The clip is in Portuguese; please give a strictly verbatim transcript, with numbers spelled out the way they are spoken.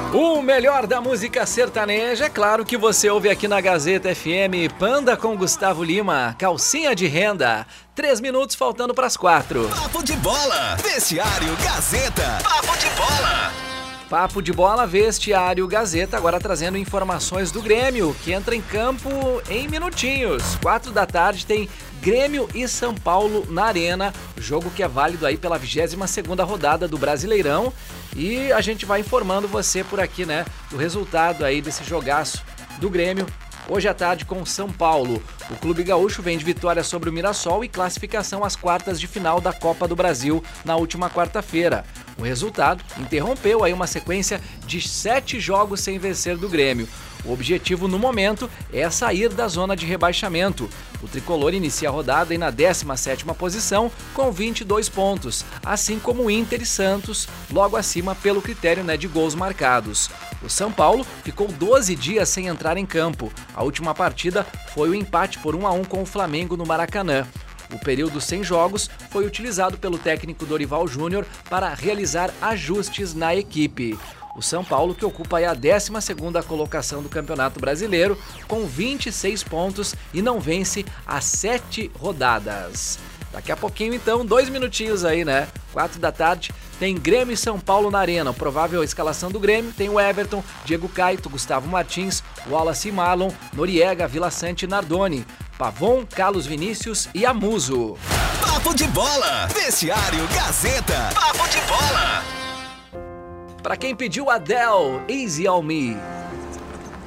O melhor da música sertaneja, é claro que você ouve aqui na Gazeta F M. Panda com Gustavo Lima, calcinha de renda. Três minutos faltando para as quatro. Papo de bola, vestiário Gazeta. Papo de bola. Papo de bola, vestiário Gazeta, agora trazendo informações do Grêmio, que entra em campo em minutinhos. Quatro da tarde tem Grêmio e São Paulo na Arena, jogo que é válido aí pela vigésima segunda rodada do Brasileirão. E a gente vai informando você por aqui, né, do resultado aí desse jogaço do Grêmio hoje à tarde com São Paulo. O Clube Gaúcho vem de vitória sobre o Mirassol e classificação às quartas de final da Copa do Brasil na última quarta-feira. O resultado interrompeu aí uma sequência de sete jogos sem vencer do Grêmio. O objetivo no momento é sair da zona de rebaixamento. O tricolor inicia a rodada aí na décima sétima posição com vinte e dois pontos, assim como o Inter e Santos, logo acima pelo critério, né, de gols marcados. O São Paulo ficou doze dias sem entrar em campo. A última partida foi o empate por um a um com o Flamengo no Maracanã. O período sem jogos foi utilizado pelo técnico Dorival Júnior para realizar ajustes na equipe. O São Paulo, que ocupa aí a décima segunda colocação do Campeonato Brasileiro, com vinte e seis pontos e não vence há sete rodadas. Daqui a pouquinho, então, dois minutinhos aí, né? Quatro da tarde, tem Grêmio e São Paulo na Arena. Provável escalação do Grêmio tem o Everton, Diego Caito, Gustavo Martins, Wallace Marlon, Noriega, Vila Sante e Nardoni, Pavon, Carlos Vinícius e Amuso. Papo de bola, vestiário Gazeta. Papo de bola. Pra quem pediu Adele, Easy on Me.